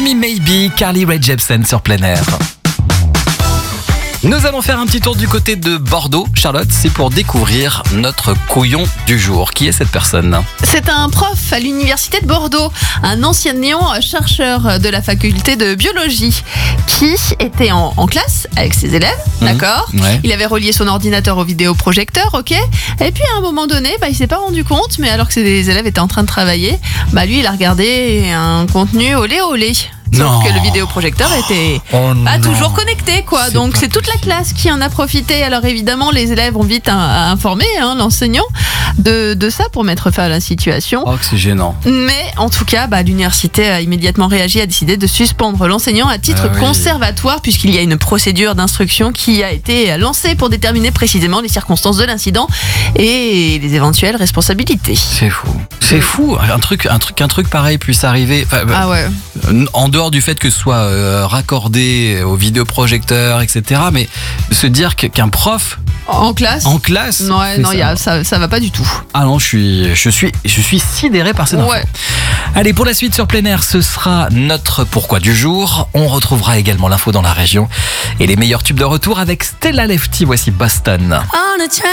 Me Maybe, Carly Rae Jepsen sur plein air. Nous allons faire un petit tour du côté de Bordeaux. Charlotte, c'est pour découvrir notre couillon du jour. Qui est cette personne ? C'est un prof à l'université de Bordeaux, un enseignant chercheur de la faculté de biologie qui était en classe avec ses élèves, d'accord ? Ouais. Il avait relié son ordinateur au vidéoprojecteur, ok ? Et puis à un moment donné, il s'est pas rendu compte, mais alors que ses élèves étaient en train de travailler, lui il a regardé un contenu olé olé. Sauf que le vidéoprojecteur était pas toujours connecté, quoi. Donc c'est toute la classe qui en a profité. Alors évidemment, les élèves ont vite à informer l'enseignant de ça pour mettre fin à la situation. Oh, que c'est gênant. Mais en tout cas, l'université a immédiatement réagi, a décidé de suspendre l'enseignant à titre conservatoire, puisqu'il y a une procédure d'instruction qui a été lancée pour déterminer précisément les circonstances de l'incident et les éventuelles responsabilités. C'est fou. C'est fou. Un truc pareil puisse arriver. En dehors du fait que ce soit raccordé au vidéoprojecteur, etc. Mais se dire qu'un prof en classe, ça va pas du tout. Ah non, je suis sidéré par cette info. Ouais. Allez, pour la suite sur plein air, ce sera notre pourquoi du jour. On retrouvera également l'info dans la région et les meilleurs tubes de retour avec Stella Lefty. Voici Boston.